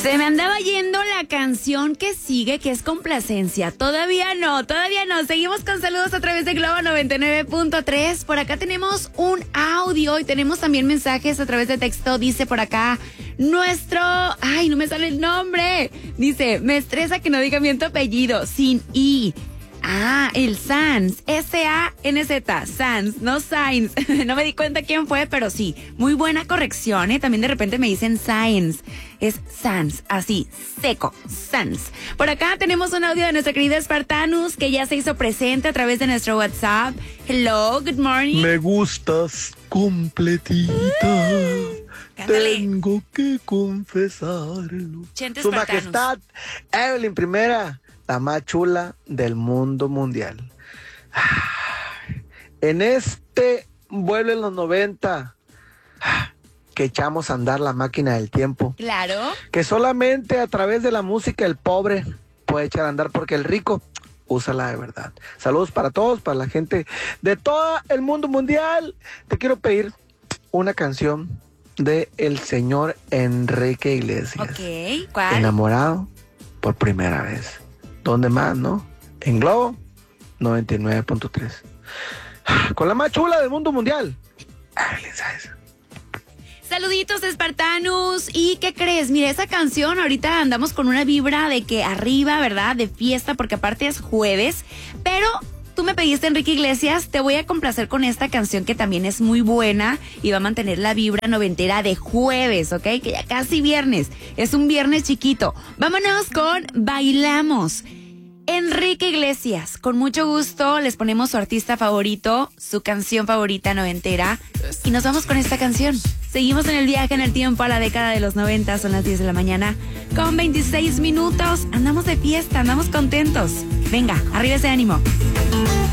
Se me andaba yendo la canción que sigue, que es Complacencia. Todavía no. Seguimos con saludos a través de Globo 99.3. Por acá tenemos un audio y tenemos también mensajes a través de texto. Dice por acá nuestro... Ay, no me sale el nombre. Dice, me estresa que no diga bien tu apellido, sin I. Ah, el Sanz, S-A-N-Z, Sanz, no Sainz. No me di cuenta quién fue, pero sí, muy buena corrección, ¿eh? También de repente me dicen Sainz, es Sanz, así, seco, Sanz. Por acá tenemos un audio de nuestra querida Spartanus, que ya se hizo presente a través de nuestro WhatsApp. Hello, good morning. Me gustas completita. Cántale. Tengo que confesarlo. Chente Su Spartanus. Majestad, Evelyn I, la más chula del mundo mundial. En este vuelo en los 90, que echamos a andar la máquina del tiempo. Claro. Que solamente a través de la música el pobre puede echar a andar, porque el rico úsala de verdad. Saludos para todos, para la gente de todo el mundo mundial. Te quiero pedir una canción de el señor Enrique Iglesias. Ok, ¿cuál? Enamorado por primera vez. ¿Dónde más, no? En Globo 99.3. Con la más chula del mundo mundial. ¿Sabes? Saluditos, Spartanus. ¿Y qué crees? Mira, esa canción ahorita andamos con una vibra de que arriba, ¿verdad? De fiesta, porque aparte es jueves. Pero tú me pediste Enrique Iglesias, te voy a complacer con esta canción que también es muy buena y va a mantener la vibra noventera de jueves, ¿ok? Que ya casi viernes. Es un viernes chiquito. Vámonos con Bailamos. Enrique Iglesias, con mucho gusto les ponemos su artista favorito, su canción favorita noventera y nos vamos con esta canción. Seguimos en el viaje en el tiempo a la década de los 90, son las 10 de la mañana con 26 minutos. Andamos de fiesta, andamos contentos. Venga, arriba ese ánimo.